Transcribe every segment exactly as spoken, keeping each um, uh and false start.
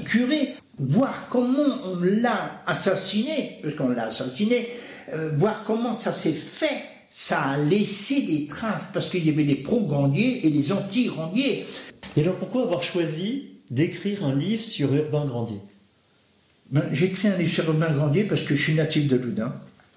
curé, voir comment on l'a assassiné, parce qu'on l'a assassiné, euh, voir comment ça s'est fait, ça a laissé des traces, parce qu'il y avait les pro-Grandier et les anti-Grandier. Et alors pourquoi avoir choisi d'écrire un livre sur Urbain Grandier ? Ben, j'ai écrit un livre sur Urbain Grandier parce que je suis natif de Loudun,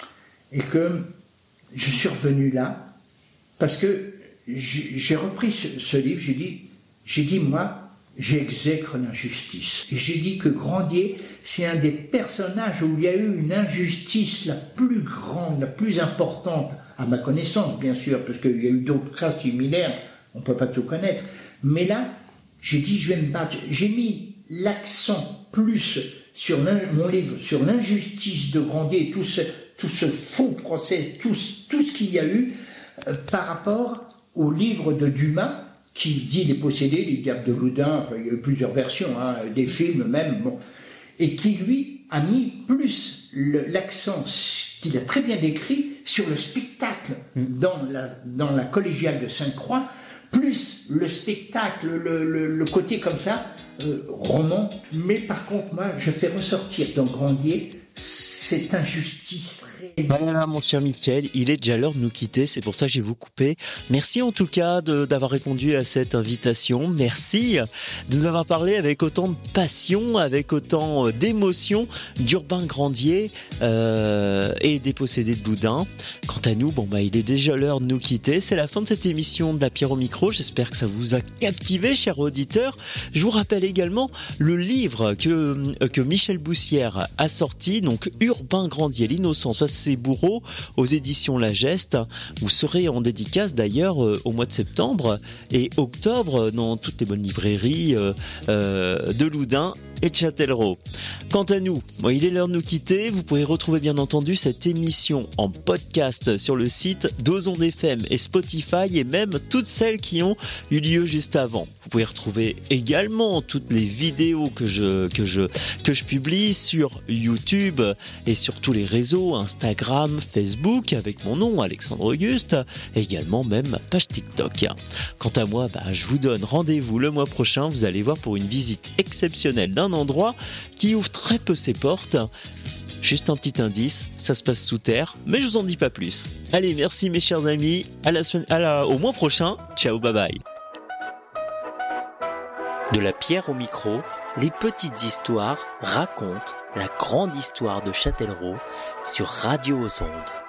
et que je suis revenu là, parce que j'ai repris ce, ce livre, j'ai dit, j'ai dit, moi, j'exècre l'injustice. Et j'ai dit que Grandier, c'est un des personnages où il y a eu une injustice la plus grande, la plus importante, à ma connaissance, bien sûr, parce qu'il y a eu d'autres cas similaires, on ne peut pas tout connaître. Mais là, j'ai dit, je vais me battre. J'ai mis l'accent plus sur mon livre, sur l'injustice de Grandier, tout ce, tout ce faux procès, tout, tout ce qu'il y a eu, euh, par rapport au livre de Dumas, qui dit Les Possédés, les Diables de Loudun, enfin, il y a eu plusieurs versions, hein, des films même, bon, et qui lui a mis plus le, l'accent, qu'il a très bien décrit, sur le spectacle dans la, dans la collégiale de Sainte-Croix, plus le spectacle, le, le, le côté comme ça, euh, roman. Mais par contre, moi, je fais ressortir dans Grandier cette injustice. Voilà, mon cher Michel, il est déjà l'heure de nous quitter, c'est pour ça que je vais vous couper. Merci en tout cas de, d'avoir répondu à cette invitation. Merci de nous avoir parlé avec autant de passion, avec autant d'émotion d'Urbain Grandier euh, et des Possédés de Loudun. Quant à nous, bon bah il est déjà l'heure de nous quitter. C'est la fin de cette émission de La Pierre au micro. J'espère que ça vous a captivé, chers auditeurs. Je vous rappelle également le livre que, que Michel Boussière a sorti, donc Urbain Grandier, l'innocence à ses bourreaux, aux éditions La Geste. Vous serez en dédicace d'ailleurs euh, au mois de septembre et octobre dans toutes les bonnes librairies euh, euh, de Loudun et de Châtellerault. Quant à nous, bon, il est l'heure de nous quitter. Vous pouvez retrouver bien entendu cette émission en podcast sur le site d'Ozonde F M et Spotify et même toutes celles qui ont eu lieu juste avant. Vous pouvez retrouver également toutes les vidéos que je, que je, que je publie sur YouTube et sur tous les réseaux, Instagram, Facebook, avec mon nom, Alexandre Auguste, et également même ma page TikTok. Quant à moi, bah, je vous donne rendez-vous le mois prochain. Vous allez voir pour une visite exceptionnelle d'un endroit qui ouvre très peu ses portes. Juste un petit indice, ça se passe sous terre, mais je vous en dis pas plus. Allez, merci mes chers amis, à la semaine, à la, au mois prochain. Ciao, bye bye. De la pierre au micro, les petites histoires racontent la grande histoire de Châtellerault sur Radio Ozonde.